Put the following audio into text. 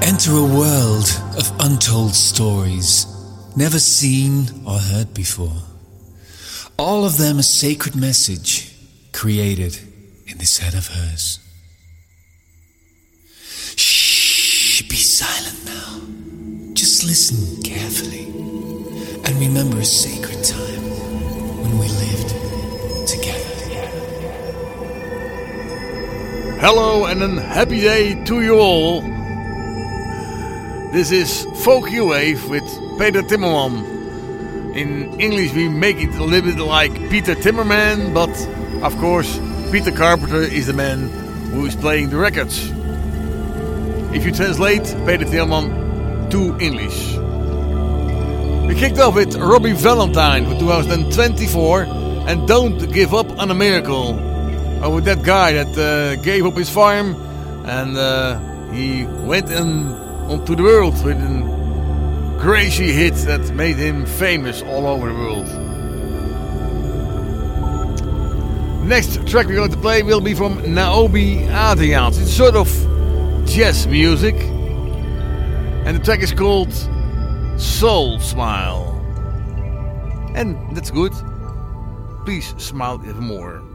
Enter a world of untold stories, never seen or heard before. All of them a sacred message created in this head of hers. Shh, be silent now. Just listen carefully and remember a sacred time when we lived together. Hello and a happy day to you all. This is Folky Wave with Peter Timmerman. In English we make it a little bit like Peter Timmerman, but of course Peter Carpenter is the man who is playing the records. If you translate Peter Timmerman to English. We kicked off with Robbie Valentine for 2024 and Don't Give Up on a Miracle. With that guy that gave up his farm and he went onto the world with a crazy hit that made him famous all over the world. Next track we're going to play will be from Naomi Adriaans. It's sort of jazz music and the track is called Soul Smile. And that's good. Please smile even more.